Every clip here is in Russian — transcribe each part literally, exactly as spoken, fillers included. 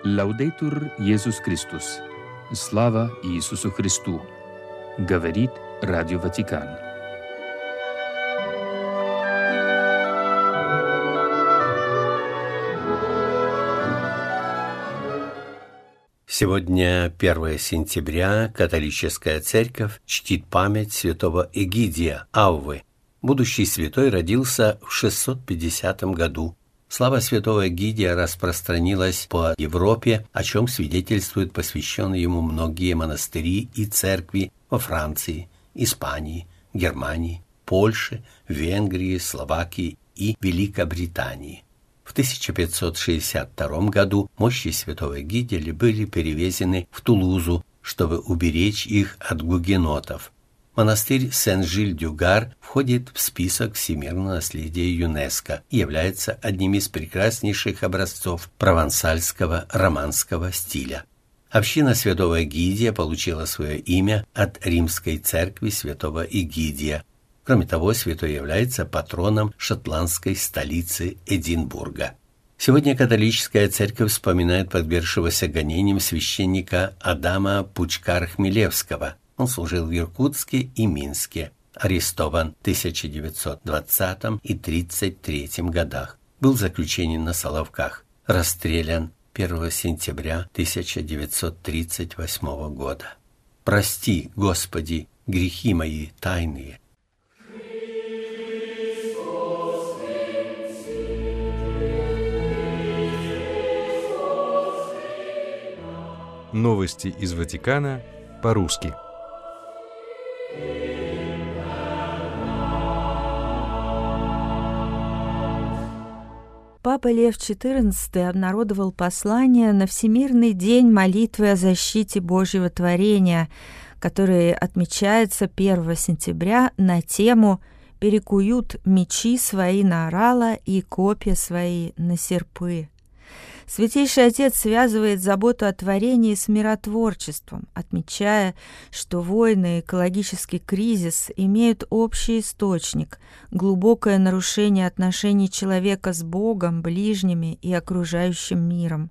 Лаудейтур Иисус Христос. Слава Иисусу Христу. Говорит Радио Ватикан. Сегодня первое сентября католическая церковь чтит память святого Эгидия Аввы. Будущий святой родился в шестьсот пятидесятом году. Слава святого Эгидия распространилась по Европе, о чем свидетельствуют посвященные ему многие монастыри и церкви во Франции, Испании, Германии, Польше, Венгрии, Словакии и Великобритании. В тысяча пятьсот шестьдесят втором году мощи святого Эгидия были перевезены в Тулузу, чтобы уберечь их от гугенотов. Монастырь Сен-Жиль-дю-Гар входит в список всемирного наследия ЮНЕСКО и является одним из прекраснейших образцов провансальского романского стиля. Община святого Эгидия получила свое имя от римской церкви святого Эгидия. Кроме того, святой является патроном шотландской столицы Эдинбурга. Сегодня католическая церковь вспоминает подвергшегося гонениям священника Адама Пучкар-Хмелевского. Он служил в Иркутске и Минске. Арестован в тысяча девятьсот двадцатом и тридцать третьем годах. Был заключен на Соловках. Расстрелян первого сентября тысяча девятьсот тридцать восьмого года. Прости, Господи, грехи мои тайные. Новости из Ватикана по-русски. Папа Лев четырнадцатый обнародовал послание на Всемирный день молитвы о защите Божьего творения, который отмечается первого сентября на тему «Перекуют мечи свои на орала и копья свои на серпы». Святейший Отец связывает заботу о творении с миротворчеством, отмечая, что войны и экологический кризис имеют общий источник – глубокое нарушение отношений человека с Богом, ближними и окружающим миром.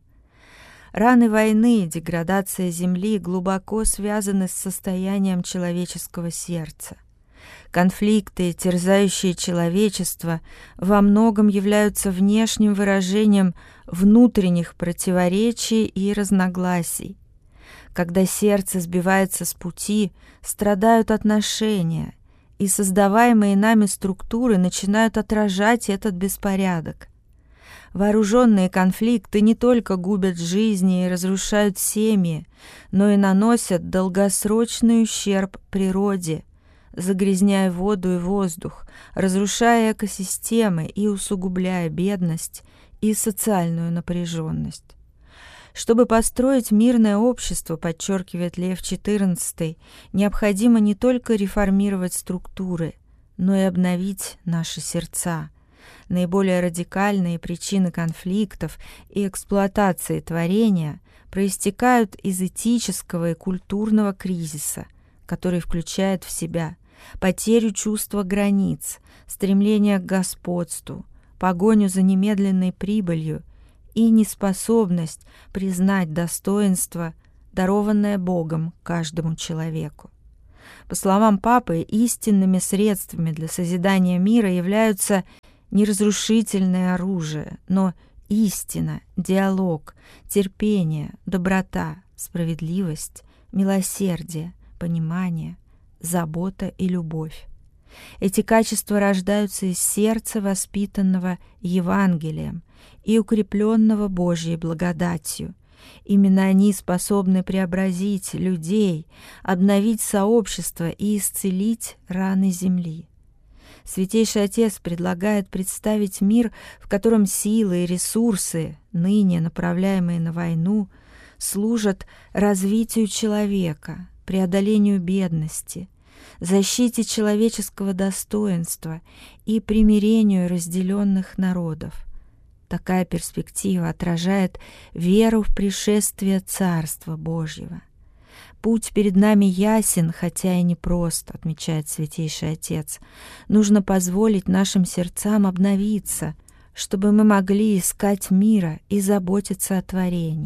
Раны войны и деградация Земли глубоко связаны с состоянием человеческого сердца. Конфликты, терзающие человечество, во многом являются внешним выражением внутренних противоречий и разногласий. Когда сердце сбивается с пути, страдают отношения, и создаваемые нами структуры начинают отражать этот беспорядок. Вооруженные конфликты не только губят жизни и разрушают семьи, но и наносят долгосрочный ущерб природе, загрязняя воду и воздух, разрушая экосистемы и усугубляя бедность и социальную напряженность. Чтобы построить мирное общество, подчеркивает Лев четырнадцатый, необходимо не только реформировать структуры, но и обновить наши сердца. Наиболее радикальные причины конфликтов и эксплуатации творения проистекают из этического и культурного кризиса, который включает в себя потерю чувства границ, стремление к господству, погоню за немедленной прибылью и неспособность признать достоинство, дарованное Богом каждому человеку. По словам Папы, истинными средствами для созидания мира являются не разрушительное оружие, но истина, диалог, терпение, доброта, справедливость, милосердие, понимание, забота и любовь. Эти качества рождаются из сердца, воспитанного Евангелием и укрепленного Божьей благодатью. Именно они способны преобразить людей, обновить сообщество и исцелить раны земли. Святейший Отец предлагает представить мир, в котором силы и ресурсы, ныне направляемые на войну, служат развитию человека, преодолению бедности, защите человеческого достоинства и примирению разделенных народов. Такая перспектива отражает веру в пришествие Царства Божьего. Путь перед нами ясен, хотя и непрост, отмечает Святейший Отец. Нужно позволить нашим сердцам обновиться, чтобы мы могли искать мира и заботиться о творении.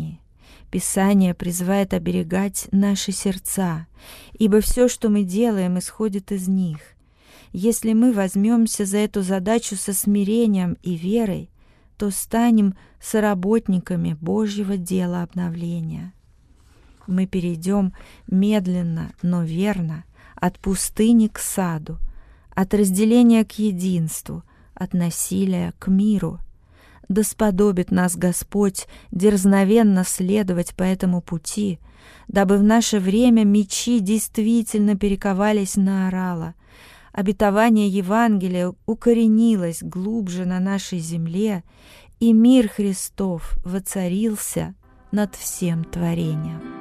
Писание призывает оберегать наши сердца, ибо все, что мы делаем, исходит из них. Если мы возьмемся за эту задачу со смирением и верой, то станем соработниками Божьего дела обновления. Мы перейдем медленно, но верно от пустыни к саду, от разделения к единству, от насилия к миру. Да сподобит нас Господь дерзновенно следовать по этому пути, дабы в наше время мечи действительно перековались на орала, обетование Евангелия укоренилось глубже на нашей земле, и мир Христов воцарился над всем творением.